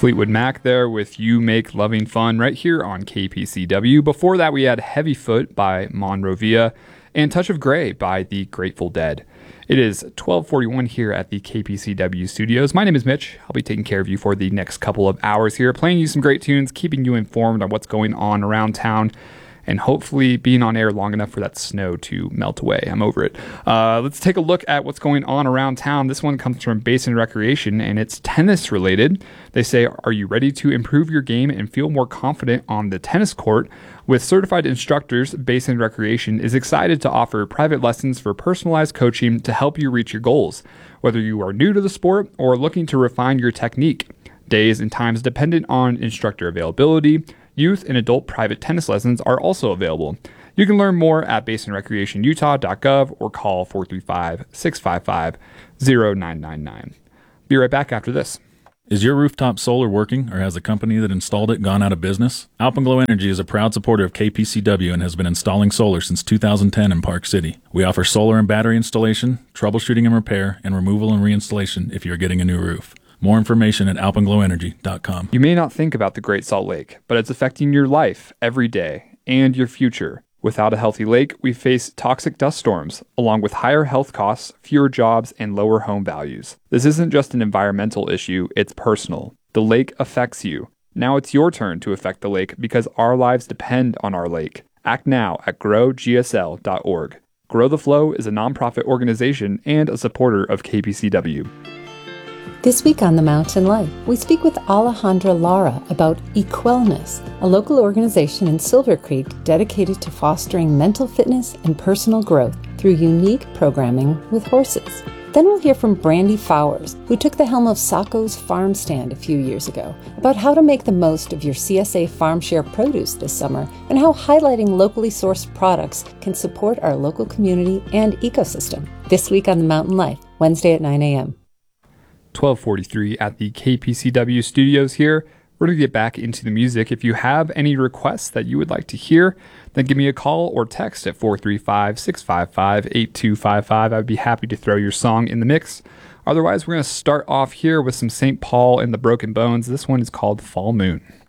Fleetwood Mac there with You Make Loving Fun right here on KPCW. Before that, we had Heavy Foot by Monrovia and Touch of Grey by the Grateful Dead. It is 12:41 here at the KPCW studios. My name is Mitch. I'll be taking care of you for the next couple of hours here, playing you some great tunes, keeping you informed on what's going on around town, and hopefully being on air long enough for that snow to melt away. I'm over it. Let's take a look at what's going on around town. This one comes from Basin Recreation, and it's tennis related. They say, are you ready to improve your game and feel more confident on the tennis court? With certified instructors, Basin Recreation is excited to offer private lessons for personalized coaching to help you reach your goals, whether you are new to the sport or looking to refine your technique. Days and times dependent on instructor availability. Youth and adult private tennis lessons are also available. You can learn more at basinrecreationutah.gov or call 435-655-0999. Be right back after this. Is your rooftop solar working, or has the company that installed it gone out of business? Alpenglow Energy is a proud supporter of KPCW and has been installing solar since 2010 in Park City. We offer solar and battery installation, troubleshooting and repair, and removal and reinstallation if you're getting a new roof. More information at alpenglowenergy.com. You may not think about the Great Salt Lake, but it's affecting your life every day and your future. Without a healthy lake, we face toxic dust storms, along with higher health costs, fewer jobs, and lower home values. This isn't just an environmental issue, it's personal. The lake affects you. Now it's your turn to affect the lake because our lives depend on our lake. Act now at growgsl.org. Grow the Flow is a nonprofit organization and a supporter of KPCW. This week on The Mountain Life, we speak with Alejandra Lara about Equellness, a local organization in Silver Creek dedicated to fostering mental fitness and personal growth through unique programming with horses. Then we'll hear from Brandy Fowers, who took the helm of Sacco's farm stand a few years ago, about how to make the most of your CSA farm share produce this summer and how highlighting locally sourced products can support our local community and ecosystem. This week on The Mountain Life, Wednesday at 9 a.m. 12:43 at the KPCW studios here. We're going to get back into the music. If you have any requests that you would like to hear, then give me a call or text at 435-655-8255. I'd be happy to throw your song in the mix. Otherwise, we're going to start off here with some St. Paul and the Broken Bones. This one is called Fall Moon.